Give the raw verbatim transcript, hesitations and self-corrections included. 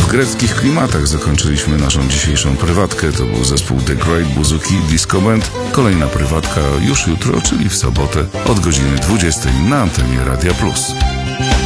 W greckich klimatach zakończyliśmy naszą dzisiejszą prywatkę. To był zespół The Great Buzuki Disco Band. Kolejna prywatka już jutro, czyli w sobotę od godziny dwudziestej na antenie Radia Plus.